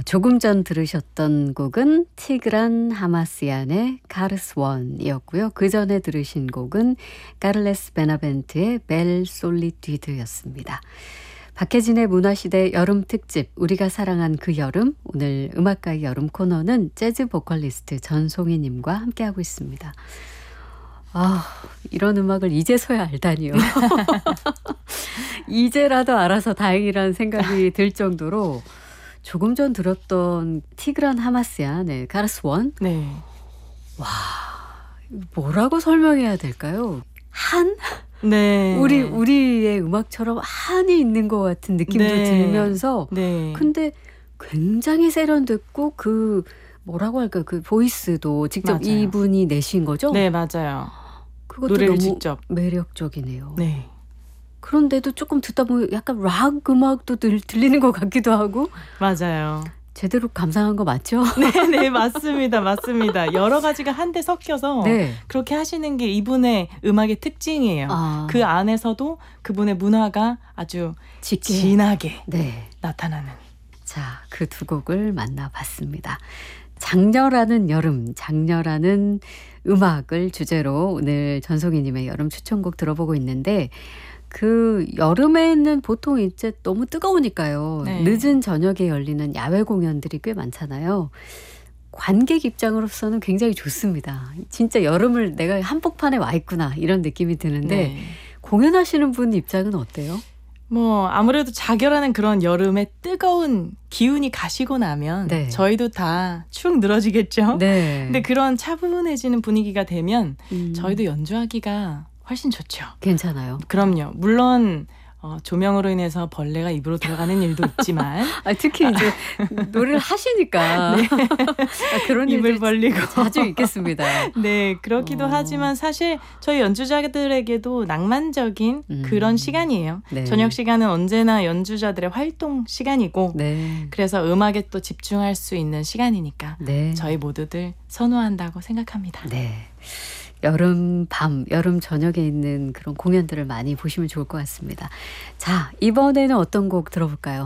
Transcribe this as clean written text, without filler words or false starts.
조금 전 들으셨던 곡은 티그란 하마스얀의 가르스원이었고요. 그 전에 들으신 곡은 카를레스 베나벤트의 벨 솔리튜드였습니다. 박혜진의 문화시대 여름 특집 우리가 사랑한 그 여름, 오늘 음악가의 여름 코너는 재즈 보컬리스트 전송희님과 함께하고 있습니다. 이런 음악을 이제서야 알다니요. 이제라도 알아서 다행이라는 생각이 들 정도로 조금 전 들었던 티그란 하마스얀의 가르스원. 네. 와, 뭐라고 설명해야 될까요? 한? 네. 우리의 음악처럼 한이 있는 것 같은 느낌도 네. 들면서 네. 근데 굉장히 세련됐고 그 뭐라고 할까요? 그 보이스도 직접 맞아요. 이분이 내신 거죠? 네, 맞아요. 그것도 노래를 너무 직접. 매력적이네요. 네. 그런데도 조금 듣다 보면 약간 락 음악도 들리는 것 같기도 하고 맞아요. 제대로 감상한 거 맞죠? 네, 맞습니다. 맞습니다. 여러 가지가 한데 섞여서 네. 그렇게 하시는 게 이분의 음악의 특징이에요. 그 안에서도 그분의 문화가 아주 짙게. 진하게 네. 나타나는. 자, 그 두 곡을 만나봤습니다. 장렬하는 여름, 장렬하는 음악을 주제로 오늘 전송희님의 여름 추천곡 들어보고 있는데 그 여름에는 보통 이제 너무 뜨거우니까요. 네. 늦은 저녁에 열리는 야외 공연들이 꽤 많잖아요. 관객 입장으로서는 굉장히 좋습니다. 진짜 여름을 내가 한복판에 와 있구나 이런 느낌이 드는데 네. 공연하시는 분 입장은 어때요? 뭐 아무래도 자결하는 그런 여름에 뜨거운 기운이 가시고 나면 네. 저희도 다 축 늘어지겠죠. 네. 근데 그런 차분해지는 분위기가 되면 저희도 연주하기가 훨씬 좋죠. 괜찮아요. 그럼요. 물론 조명으로 인해서 벌레가 입으로 들어가는 일도 있지만 특히 이제 노래를 하시니까 네. 그런 입을 일들 벌리고 자주 있겠습니다. 네, 그렇기도 하지만 사실 저희 연주자들에게도 낭만적인 그런 시간이에요. 네. 저녁 시간은 언제나 연주자들의 활동 시간이고 네. 그래서 음악에 또 집중할 수 있는 시간이니까 네. 저희 모두들 선호한다고 생각합니다. 네. 여름 밤, 여름 저녁에 있는 그런 공연들을 많이 보시면 좋을 것 같습니다. 자, 이번에는 어떤 곡 들어볼까요?